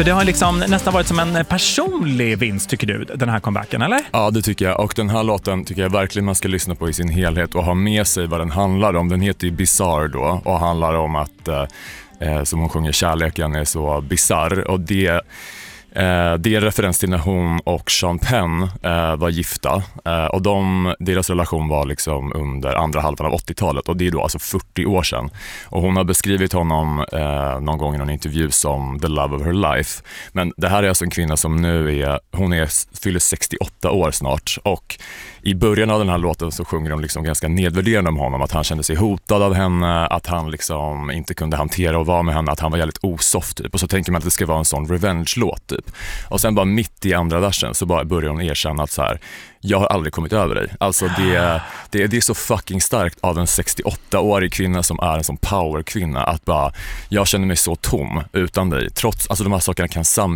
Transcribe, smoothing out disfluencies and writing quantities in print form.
För det har liksom nästan varit som en personlig vinst, tycker du, den här comebacken, eller? Ja, det tycker jag. Och den här låten tycker jag verkligen man ska lyssna på i sin helhet och ha med sig vad den handlar om. Den heter ju Bizarre då och handlar om att, som hon sjunger, kärleken är så bizarr. Och det är referens till när hon och Sean Penn var gifta. Och deras relation var liksom under andra halvan av 80-talet. Och det är då alltså 40 år sedan. Och hon har beskrivit honom någon gång i någon intervju som the love of her life. Men det här är alltså en kvinna som nu fyller 68 år snart. Och i början av den här låten så sjunger de liksom ganska nedvärderande om honom. Att han kände sig hotad av henne. Att han liksom inte kunde hantera och vara med henne. Att han var jävligt osoft typ. Och så tänker man att det ska vara en sån revenge-låt typ. Och sen bara mitt i andra versen så bara börjar hon erkänna att så här: jag har aldrig kommit över dig. Alltså det är så fucking starkt av en 68-årig kvinna som är en sån powerkvinna att bara, jag känner mig så tom utan dig. Trots, alltså de här sakerna kan